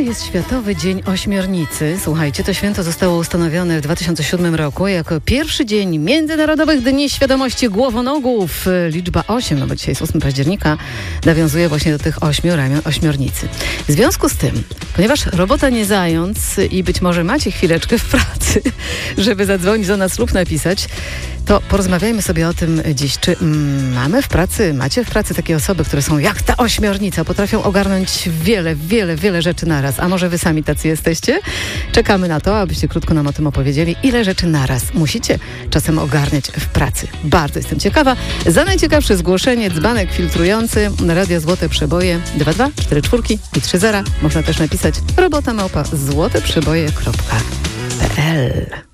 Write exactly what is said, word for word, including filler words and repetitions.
jest Światowy Dzień Ośmiornicy. Słuchajcie, to święto zostało ustanowione w dwa tysiące siódmym roku jako pierwszy dzień Międzynarodowych Dni Świadomości Głowonogów. Liczba osiem, no bo dzisiaj jest ósmego października, nawiązuje właśnie do tych ośmiu ramion ośmiornicy. W związku z tym, ponieważ robota nie zając i być może macie chwileczkę w pracy, żeby zadzwonić do nas lub napisać, to porozmawiajmy sobie o tym dziś. Czy mm, mamy w pracy, macie w pracy takie osoby, które są jak ta ośmiornica, potrafią ogarnąć wiele, wiele, wiele rzeczy naraz. A może wy sami tacy jesteście? Czekamy na to, abyście krótko nam o tym opowiedzieli. Ile rzeczy naraz musicie czasem ogarniać w pracy? Bardzo jestem ciekawa. Za najciekawsze zgłoszenie dzbanek filtrujący Radio Złote Przeboje dwa dwa cztery cztery i trzy zero. Można też napisać robota małpa złoteprzeboje kropka p l.